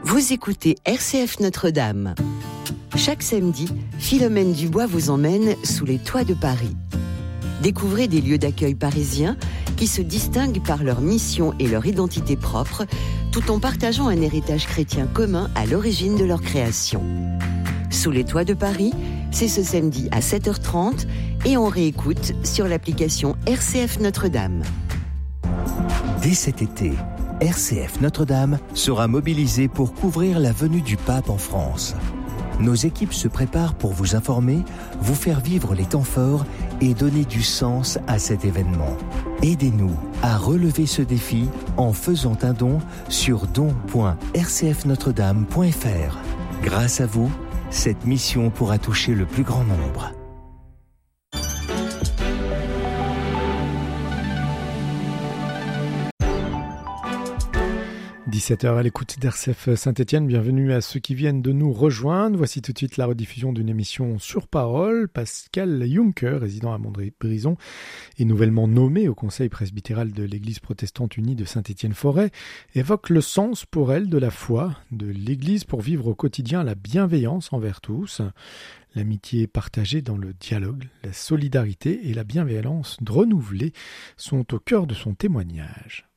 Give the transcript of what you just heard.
Vous écoutez RCF Notre-Dame. Chaque samedi, Philomène Dubois vous emmène sous les toits de Paris. Découvrez des lieux d'accueil parisiens qui se distinguent par leur mission et leur identité propre, tout en partageant un héritage chrétien commun à l'origine de leur création. Sous les toits de Paris, c'est ce samedi à 7h30 et on réécoute sur l'application RCF Notre-Dame. Dès cet été, RCF Notre-Dame sera mobilisée pour couvrir la venue du pape en France. Nos équipes se préparent pour vous informer, vous faire vivre les temps forts et donner du sens à cet événement. Aidez-nous à relever ce défi en faisant un don sur don.rcfnotredame.fr. Grâce à vous, cette mission pourra toucher le plus grand nombre. 17h à l'écoute d'RCF Saint-Étienne. Bienvenue à ceux qui viennent de nous rejoindre. Voici tout de suite la rediffusion d'une émission sur parole. Pascal Juncker, résident à Mondré-Brison et nouvellement nommé au conseil presbytéral de l'Église protestante unie de Saint-Étienne-Forêt, évoque le sens pour elle de la foi, de l'Église pour vivre au quotidien la bienveillance envers tous. L'amitié partagée dans le dialogue, la solidarité et la bienveillance renouvelée sont au cœur de son témoignage.